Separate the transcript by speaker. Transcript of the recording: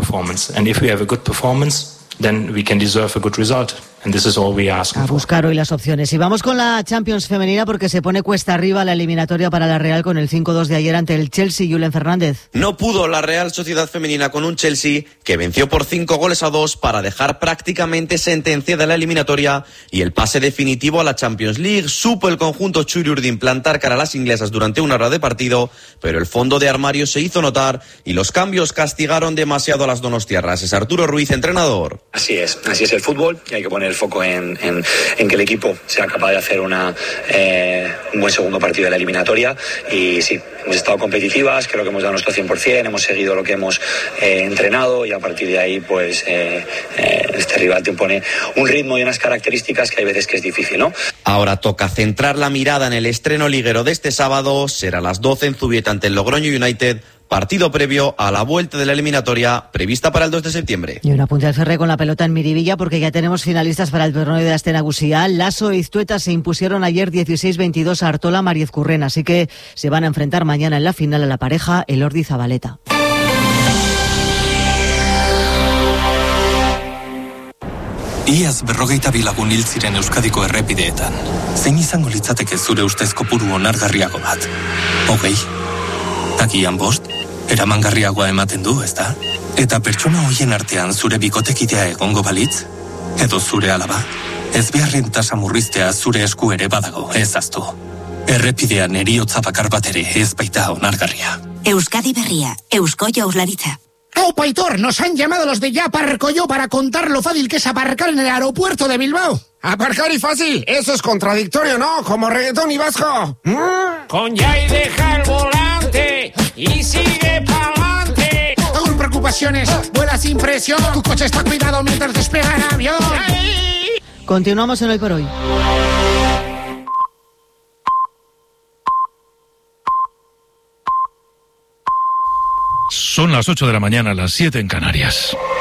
Speaker 1: performance. And if we have a good performance, then we can deserve a good result. And this is all we ask for.
Speaker 2: A buscar hoy las opciones. Y vamos con la Champions femenina porque se pone cuesta arriba la eliminatoria para la Real con el 5-2 de ayer ante el Chelsea. Julen Fernández.
Speaker 3: No pudo la Real Sociedad femenina con un Chelsea que venció por 5-2 para dejar prácticamente sentenciada la eliminatoria y el pase definitivo a la Champions League. Supo el conjunto Churi Urdin plantar cara a las inglesas durante una hora de partido, pero el fondo de armario se hizo notar y los cambios castigaron demasiado a las donostiarras. Es Arturo Ruiz, entrenador.
Speaker 4: Así es el fútbol y hay que poner el foco en que el equipo sea capaz de hacer un buen segundo partido de la eliminatoria. Y sí, hemos estado competitivas, creo que hemos dado nuestro 100%, hemos seguido lo que hemos entrenado y a partir de ahí pues este rival te impone un ritmo y unas características que hay veces que es difícil, ¿no?
Speaker 3: Ahora toca centrar la mirada en el estreno liguero de este sábado. Será a las 12 en Zubieta ante el Logroño United. Partido previo a la vuelta de la eliminatoria prevista para el 2 de septiembre.
Speaker 2: Y una punta al Ferre con la pelota en Miribilla porque ya tenemos finalistas para el torneo de Asten Nagusia. Lasso e Iztueta se impusieron ayer 16-22 a Artola Mariezcurrena, así que se van a enfrentar mañana en la final a la pareja Elordi Zabaleta.
Speaker 5: Iaz 42 lagun hil ziren Euskadiko errepideetan. Zein izango litzateke zure ustez kopuru onargarriago bat? 20? Takian 5? Eramangarriagoa ematen du, ezta? Eta pertsona hoien artean zure bikotekidea egongo balitz? Edo zure alaba? Ezbeharren tasa murriztea zure esku ere badago, ez aztu. Errepidean heriotza bakar bat ere ez baita onargarria.
Speaker 6: Euskadi Berria, Eusko Jaurlaritza.
Speaker 7: ¡Aupa, Aitor! Nos han llamado los de Ya Aparco Yo para contar lo fácil que es aparcar en el aeropuerto de Bilbao.
Speaker 8: Aparcar y fácil, eso es contradictorio, ¿no? Como reggaetón y vasco.
Speaker 9: Con Ya y deja el volante y sigue pa'lante.
Speaker 7: Con preocupaciones, vuela sin presión. Tu coche está cuidado mientras despega el avión.
Speaker 2: Continuamos en Hoy por Hoy.
Speaker 10: Son las 8 de la mañana, las 7 en Canarias.